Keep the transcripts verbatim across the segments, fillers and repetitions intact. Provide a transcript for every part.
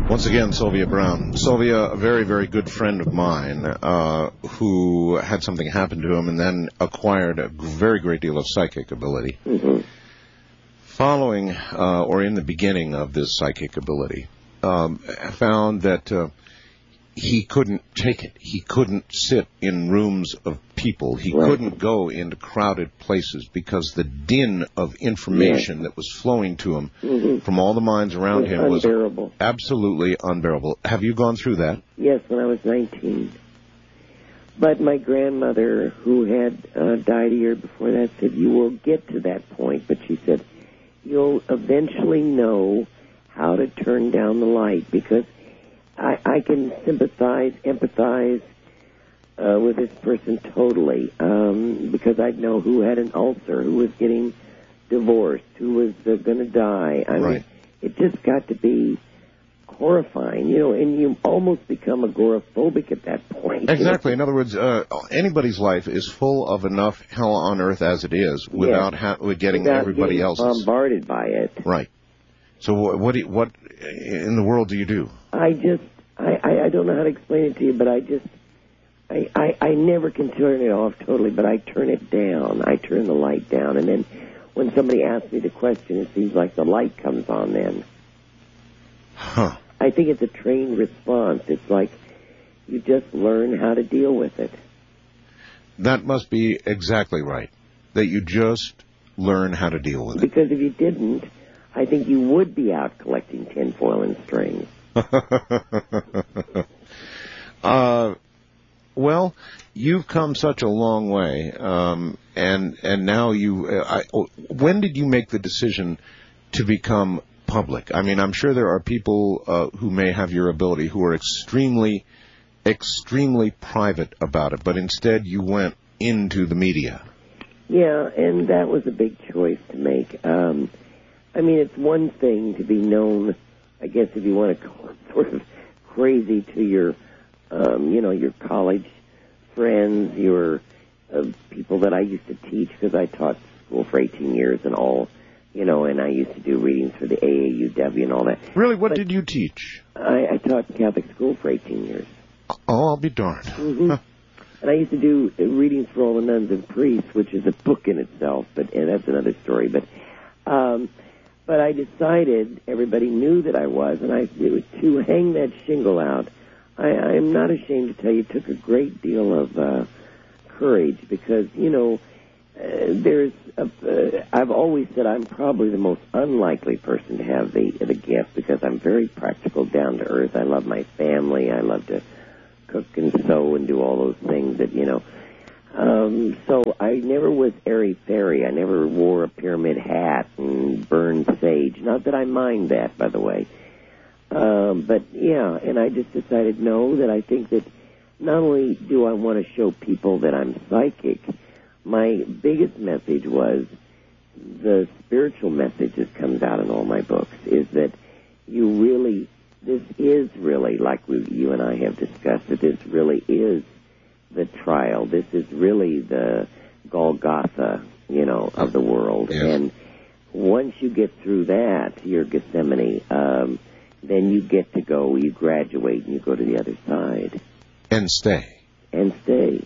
Once again, Sylvia Brown. Sylvia, a very, very good friend of mine, uh, who had something happen to him and then acquired a very great deal of psychic ability. Mm-hmm. Following, uh, or in the beginning of this psychic ability, um, found that uh, he couldn't take it. He couldn't sit in rooms of people. He right. couldn't go into crowded places because the din of information yes. that was flowing to him mm-hmm. from all the minds around was him unbearable. was absolutely unbearable. Have you gone through that? Yes, when I was nineteen. But my grandmother, who had uh, died a year before that, said, you will get to that point. But she said, you'll eventually know how to turn down the light, because I, I can sympathize, empathize uh, with this person totally, um, because I know who had an ulcer, who was getting divorced, who was uh, going to die. I right. mean, it just got to be horrifying, you know, and you almost become agoraphobic at that point. Exactly. You know? In other words, uh, anybody's life is full of enough hell on earth as it is without yes. ha- with getting without everybody getting else's. bombarded by it. Right. So what, what, do you, what in the world do you do? I just, I, I, I don't know how to explain it to you, but I just, I, I, I never can turn it off totally, but I turn it down. I turn the light down, and then when somebody asks me the question, it seems like the light comes on then. Huh. I think it's a trained response. It's like you just learn how to deal with it. That must be exactly right, that you just learn how to deal with it. Because if you didn't, I think you would be out collecting tinfoil and strings. uh, well, you've come such a long way, um, and and now you. Uh, I, when did you make the decision to become public? I mean, I'm sure there are people uh, who may have your ability who are extremely, extremely private about it, but instead you went into the media. Yeah, and that was a big choice to make. Um, I mean, it's one thing to be known, I guess if you want to call it sort of crazy to your, um, you know, your college friends, your uh, people that I used to teach, because I taught school for eighteen years and all, you know, and I used to do readings for the A A U W and all that. Really? What but did you teach? I, I taught Catholic school for eighteen years. Oh, I'll be darned. Mm-hmm. Huh. And I used to do readings for all the nuns and priests, which is a book in itself, but and that's another story. But um, but I decided, everybody knew that I was, and I to hang that shingle out, I, I'm not ashamed to tell you, it took a great deal of uh, courage, because, you know, uh, there's a, uh, I've always said I'm probably the most unlikely person to have the the gift, because I'm very practical, down to earth. I love my family. I love to cook and sew and do all those things that, you know. Um, so I never was airy-fairy. I never wore a pyramid hat and burned sage. Not that I mind that, by the way. Um, but, yeah, and I just decided, no, that I think that not only do I want to show people that I'm psychic, my biggest message was, the spiritual message that comes out in all my books, is that you really... This is really, like we, you and I have discussed, that this really is the trial. This is really the Golgotha, you know, of the world. Yes. And once you get through that, your Gethsemane, um, then you get to go, you graduate, and you go to the other side. And stay. And stay.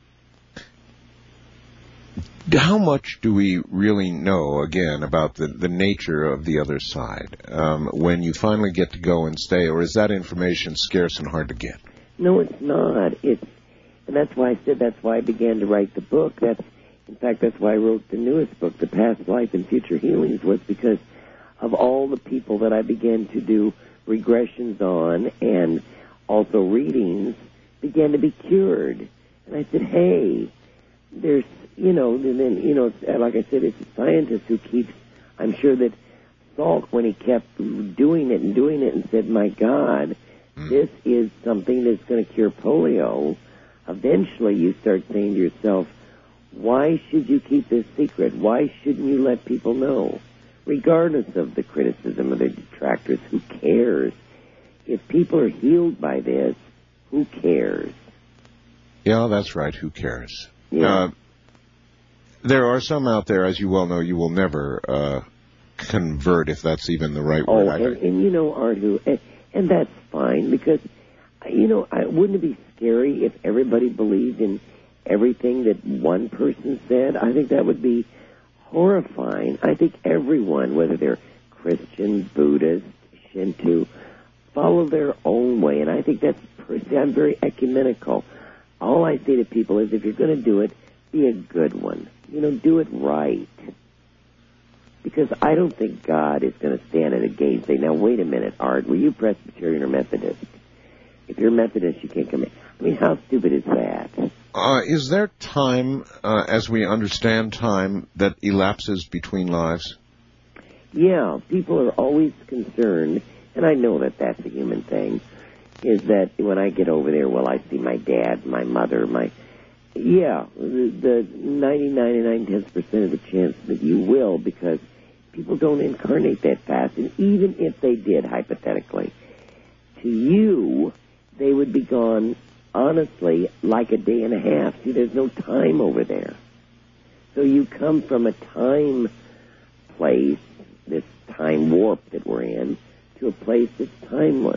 How much do we really know, again, about the, the nature of the other side um, when you finally get to go and stay, or is that information scarce and hard to get? No, it's not. It's, and that's why I said that's why I began to write the book. That's, in fact, that's why I wrote the newest book, The Past Life and Future Healings, was because of all the people that I began to do regressions on and also readings began to be cured. And I said, hey, there's, you know, and then, you know, like I said, it's a scientist who keeps, I'm sure that Salk, when he kept doing it and doing it and said, my God, mm. this is something that's going to cure polio, eventually you start saying to yourself, why should you keep this secret? Why shouldn't you let people know? Regardless of the criticism of the detractors, who cares? If people are healed by this, who cares? Yeah, that's right. Who cares? Yeah. Uh, there are some out there, as you well know, you will never uh, convert, if that's even the right oh, word. and, and you know, Art, who, and, And that's fine because, you know, I, wouldn't it be scary if everybody believed in everything that one person said? I think that would be horrifying. I think everyone, whether they're Christian, Buddhist, Shinto, follow their own way. And I think that's, see, I'm very ecumenical. All I say to people is if you're going to do it, be a good one. You know, do it right. Because I don't think God is going to stand at a gate and say, now, wait a minute, Art, were you Presbyterian or Methodist? If you're Methodist, you can't come in. I mean, how stupid is that? Uh, is there time, uh, as we understand time, that elapses between lives? Yeah, people are always concerned, and I know that that's a human thing, is that when I get over there, will I see my dad, my mother, my... Yeah, the, the ninety-nine tenths percent of the chance that you will, because people don't incarnate that fast. And even if they did, hypothetically, to you, they would be gone, honestly, like a day and a half. See, there's no time over there. So you come from a time place, this time warp that we're in, to a place that's timeless.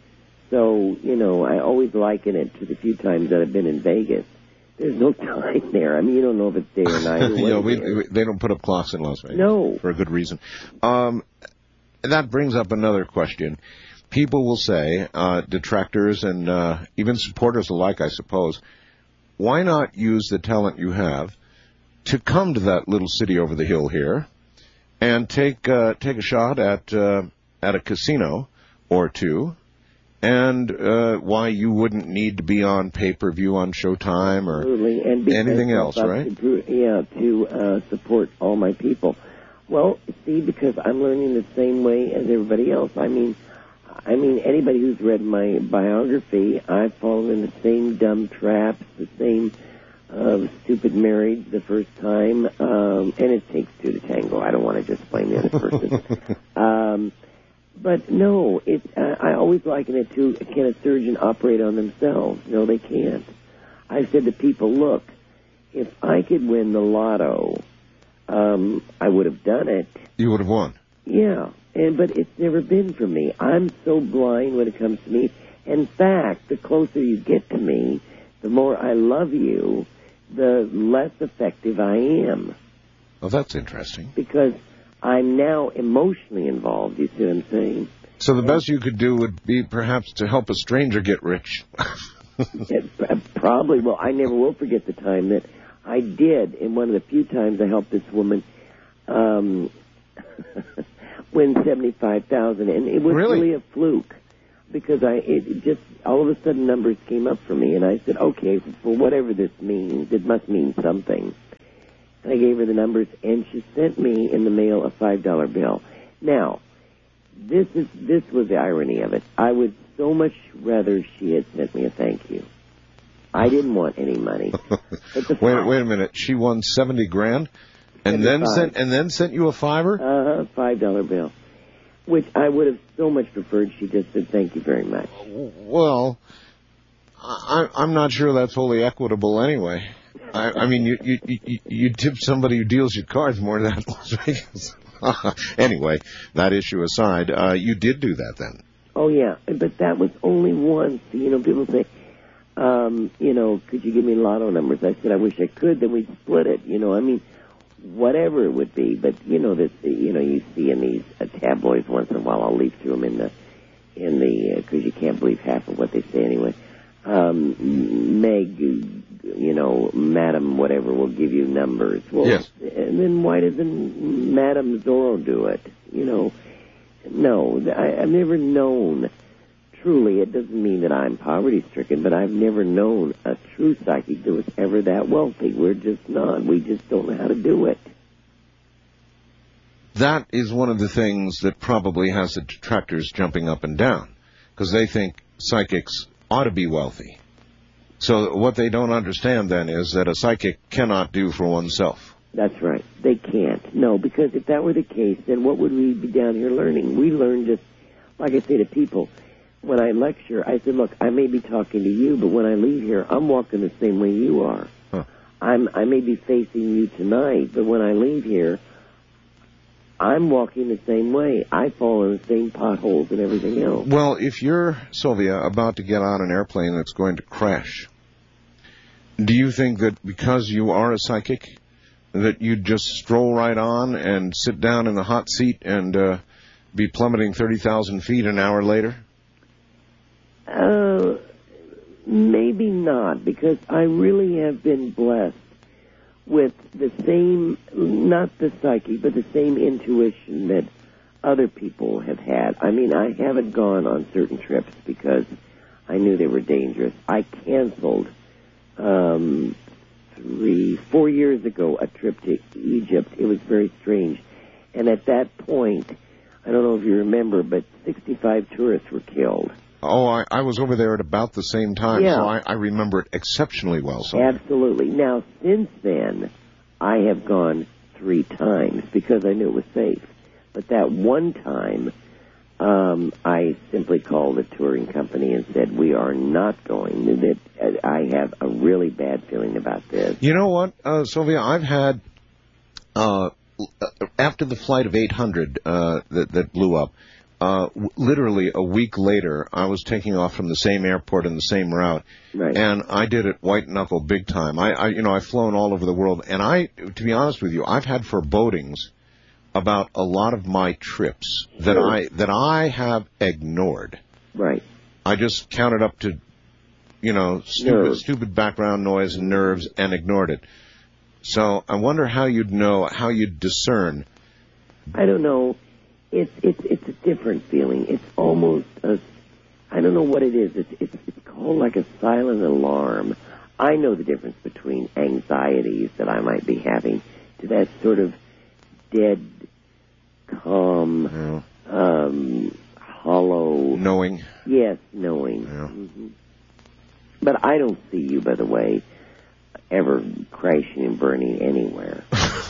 So, you know, I always liken it to the few times that I've been in Vegas. There's no time there. I mean, you don't know if it's day or night. Or yeah, we, we, they don't put up clocks in Las Vegas. No. For a good reason. Um, that brings up another question. People will say, uh, detractors and uh, even supporters alike, I suppose, why not use the talent you have to come to that little city over the hill here and take uh, take a shot at uh, at a casino or two? And uh, why you wouldn't need to be on pay-per-view on Showtime or Absolutely. And anything else, right? To, yeah, to uh, support all my people. Well, see, because I'm learning the same way as everybody else. I mean, I mean, anybody who's read my biography, I've fallen in the same dumb traps, the same uh, stupid marriage the first time, um, and it takes two to tango. I don't want to just blame the other person. um, But no, it, uh, I always liken it to, can a surgeon operate on themselves? No, they can't. I said to people, look, if I could win the lotto, um, I would have done it. You would have won. Yeah, and but it's never been for me. I'm so blind when it comes to me. In fact, the closer you get to me, the more I love you, the less effective I am. Oh, that's interesting. Because I'm now emotionally involved, you see what I'm saying? So the best you could do would be perhaps to help a stranger get rich. it, probably. Well, I never will forget the time that I did, in one of the few times I helped this woman um, win seventy-five thousand dollars. And it was really? really a fluke. Because I, it just, all of a sudden numbers came up for me, and I said, okay, for whatever this means, it must mean something. And I gave her the numbers, and she sent me in the mail a five dollar bill. Now, this is this was the irony of it. I would so much rather she had sent me a thank you. I didn't want any money. But the wait, wait a minute. She won seventy grand, and then sent and then sent you a fiver. Uh huh. Five dollar bill, which I would have so much preferred. She just said thank you very much. Well, I, I'm not sure that's wholly equitable anyway. I, I mean, you, you you you tip somebody who deals your cards more than Las Vegas. Anyway, that issue aside, uh, you did do that then. Oh yeah, but that was only once. You know, people say, um, you know, could you give me lotto numbers? I said, I wish I could. Then we'd split it. You know, I mean, whatever it would be. But you know that you know you see in these uh, tabloids once in a while. I'll leaf through them in the in the because uh, you can't believe half of what they say anyway. Um, Meg, you know, Madam whatever will give you numbers. Well, yes. And then why doesn't Madam Zorro do it? You know, no, I, I've never known, truly, it doesn't mean that I'm poverty-stricken, but I've never known a true psychic that was ever that wealthy. We're just not. We just don't know how to do it. That is one of the things that probably has the detractors jumping up and down, because they think psychics ought to be wealthy. So what they don't understand then is that a psychic cannot do for oneself. That's right. They can't. No, because if that were the case, then what would we be down here learning? We learn just, like I say to people, when I lecture, I said, look, I may be talking to you, but when I leave here, I'm walking the same way you are. Huh. I'm, I may be facing you tonight, but when I leave here, I'm walking the same way. I fall in the same potholes and everything else. Well, if you're, Sylvia, about to get on an airplane that's going to crash, do you think that because you are a psychic, that you'd just stroll right on and sit down in the hot seat and uh, be plummeting thirty thousand feet an hour later? Uh, maybe not, because I really have been blessed with the same, not the psychic, but the same intuition that other people have had. I mean, I haven't gone on certain trips because I knew they were dangerous. I canceled um, three, four years ago a trip to Egypt. It was very strange. And at that point, I don't know if you remember, but sixty-five tourists were killed. Oh, I, I was over there at about the same time, yeah. so I, I remember it exceptionally well. So. Absolutely. Now, since then, I have gone three times because I knew it was safe. But that one time, um, I simply called the touring company and said, we are not going. That I have a really bad feeling about this. You know what, uh, Sylvia? I've had, uh, after the flight of eight hundred uh, that, that blew up, Uh, w- literally a week later, I was taking off from the same airport and the same route, right. and I did it white knuckle big time. I, I, you know, I've flown all over the world, and I, to be honest with you, I've had forebodings about a lot of my trips that sure. I that I have ignored. Right. I just counted up to, you know, stupid, Nerves. stupid background noise and nerves, and ignored it. So I wonder how you'd know, how you'd discern. I don't know. It's it's it's a different feeling. It's almost a, I don't know what it is. It's it's it's called like a silent alarm. I know the difference between anxieties that I might be having to that sort of dead, calm, Yeah. um, hollow. Knowing. Yes, knowing. Yeah. Mm-hmm. But I don't see you, by the way, ever crashing and burning anywhere.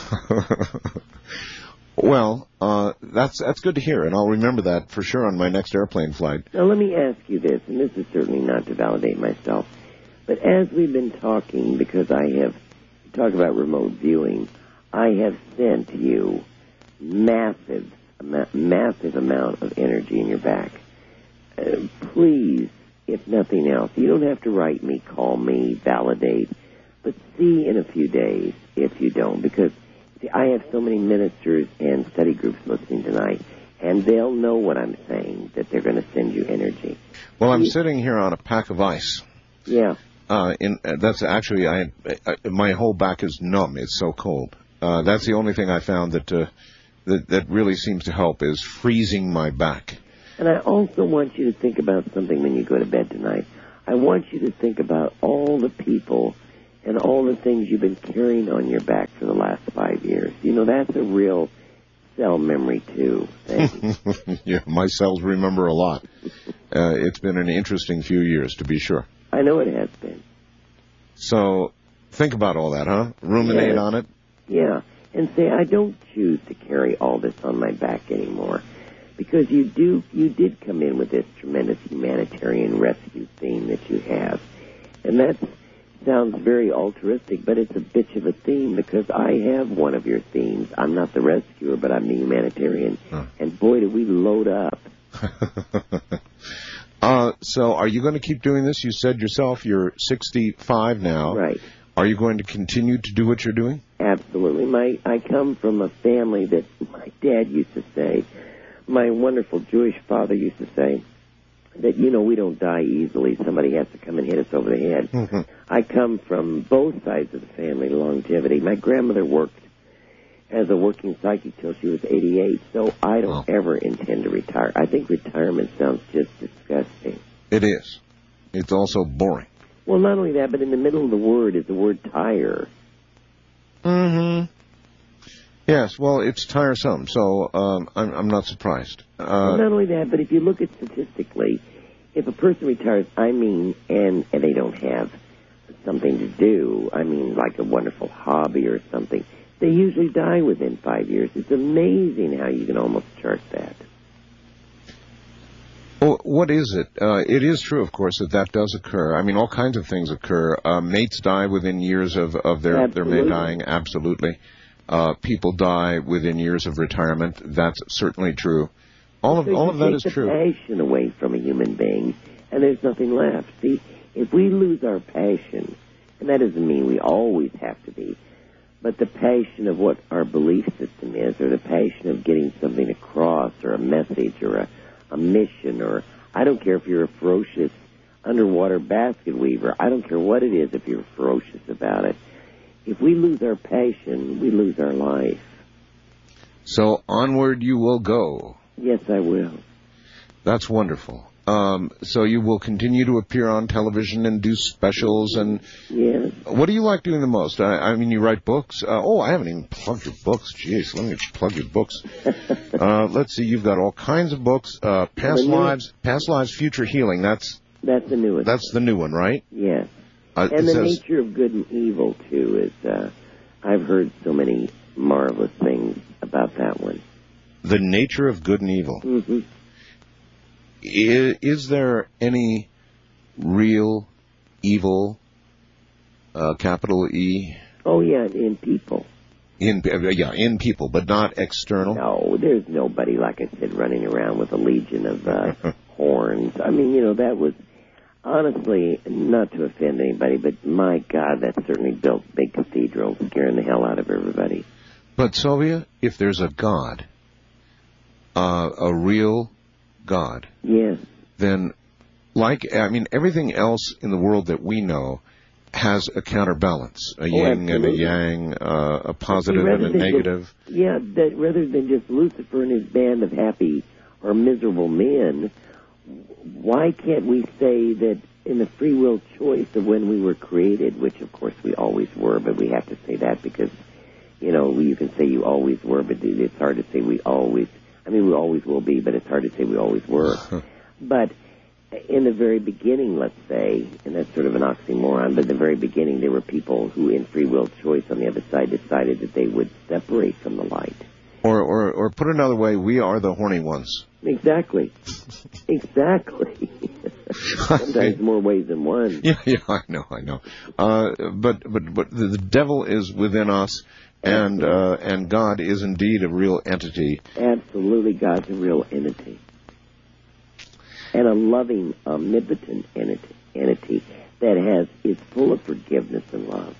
Well, uh, that's that's good to hear, and I'll remember that for sure on my next airplane flight. Now, let me ask you this, and this is certainly not to validate myself, but as we've been talking, because I have talked about remote viewing, I have sent you massive, ma- massive amount of energy in your back. Uh, please, if nothing else, you don't have to write me, call me, validate, but see in a few days if you don't, because see, I have so many ministers and study groups listening tonight, and they'll know what I'm saying, that they're going to send you energy. Well, I'm you, sitting here on a pack of ice. Yeah. Uh, in uh, that's actually I, I my whole back is numb. It's so cold. Uh, that's the only thing I found that uh, that that really seems to help is freezing my back. And I also want you to think about something when you go to bed tonight. I want you to think about all the people and all the things you've been carrying on your back for the last five years. You know, that's a real cell memory, too. Yeah, my cells remember a lot. Uh, it's been an interesting few years, to be sure. I know it has been. So think about all that, huh? Ruminate yeah. on it. Yeah, and say, I don't choose to carry all this on my back anymore. Because you do, you did come in with this tremendous humanitarian rescue theme that you have. And that sounds very altruistic, but it's a bitch of a theme because I have one of your themes. I'm not the rescuer, but I'm the humanitarian. Huh. And boy, do we load up. uh, so are you going to keep doing this? You said yourself you're sixty-five now. Right. Are you going to continue to do what you're doing? Absolutely. My I come from a family that my dad used to say, my wonderful Jewish father used to say, that, you know, we don't die easily. Somebody has to come and hit us over the head. Mm-hmm. I come from both sides of the family, longevity. My grandmother worked as a working psychic till she was eighty-eight, so I don't oh. ever intend to retire. I think retirement sounds just disgusting. It is. It's also boring. Well, not only that, but in the middle of the word is the word tire. Mm-hmm. Yes, well, it's tiresome, so um, I'm, I'm not surprised. Uh, well, not only that, but if you look at statistically, if a person retires, I mean, and, and they don't have something to do, I mean, like a wonderful hobby or something, they usually die within five years. It's amazing how you can almost chart that. Well, what is it? Uh, it is true, of course, that that does occur. I mean, all kinds of things occur. Uh, mates die within years of, of their, their mate dying, absolutely. Uh, people die within years of retirement. That's certainly true. All of so all of that is take the true. Passion away from a human being, and there's nothing left. See, if we lose our passion, and that doesn't mean we always have to be, but the passion of what our belief system is, or the passion of getting something across, or a message, or a, a mission, or I don't care if you're a ferocious underwater basket weaver. I don't care what it is if you're ferocious about it. If we lose our passion, we lose our life. So onward you will go. Yes, I will. That's wonderful. Um, so you will continue to appear on television and do specials and... Yes. What do you like doing the most? I, I mean, you write books. Uh, oh, I haven't even plugged your books. Jeez, let me plug your books. uh, let's see, you've got all kinds of books. Uh, Past Lives, Past Lives, Future Healing. That's that's the newest. That's the new one, right? Yes. Uh, and the says, nature of good and evil, too, is... Uh, I've heard so many marvelous things about that one. The nature of good and evil. Mm-hmm. Is, is there any real evil, uh, capital E? Oh, yeah, in people. In Yeah, in people, but not external? No, there's nobody, like I said, running around with a legion of uh, horns. I mean, you know, that was, honestly, not to offend anybody, but my God, that certainly built big cathedrals, scaring the hell out of everybody. But, Sylvia, if there's a God, uh, a real God, yes, then, like, I mean, everything else in the world that we know has a counterbalance, a oh, yin absolutely. and a yang, uh, a positive See, and a negative. Just, yeah, that rather than just Lucifer and his band of happy or miserable men, why can't we say that in the free will choice of when we were created, which of course we always were, but we have to say that because, you know, you can say you always were, but it's hard to say we always, I mean, we always will be, but it's hard to say we always were. But in the very beginning, let's say, and that's sort of an oxymoron, but in the very beginning there were people who in free will choice on the other side decided that they would separate from the light. Or, or, or put another way, we are the horny ones. Exactly. Exactly. Sometimes more ways than one. Yeah, yeah, I know, I know. Uh, but, but, but the, the devil is within us, and, uh, and God is indeed a real entity. Absolutely, God's a real entity. And a loving, omnipotent entity, entity that has, is full of forgiveness and love.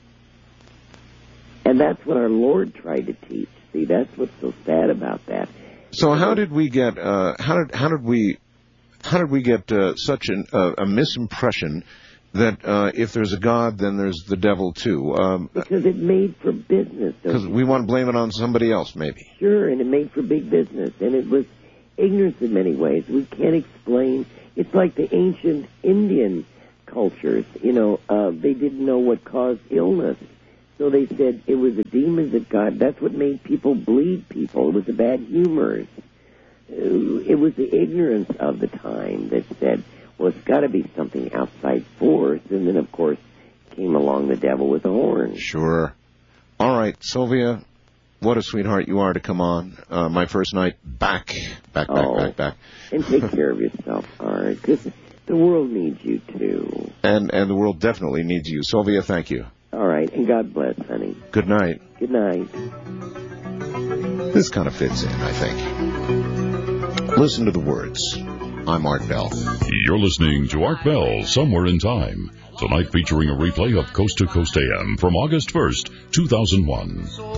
And that's what our Lord tried to teach. See, that's what's so sad about that. So how did we get? Uh, how did how did we how did we get uh, such an, uh, a misimpression that uh, if there's a God, then there's the devil too? Um, because it made for business. Because we want to blame it on somebody else, maybe. Sure, and it made for big business, and it was ignorance in many ways. We can't explain. It's like the ancient Indian cultures. You know, uh, they didn't know what caused illness. So they said it was the demons of God. That's what made people bleed people. It was the bad humors. It was the ignorance of the time that said, well, it's got to be something outside force. And then, of course, came along the devil with the horn. Sure. All right, Sylvia, what a sweetheart you are to come on. Uh, my first night back, back, back, oh, back, back. And take care of yourself, all right? Because the world needs you, too. And, and the world definitely needs you. Sylvia, thank you. All right, and God bless, honey. Good night. Good night. This kind of fits in, I think. Listen to the words. I'm Art Bell. You're listening to Art Bell, Somewhere in Time. Tonight featuring a replay of Coast to Coast A M from August first, two thousand one.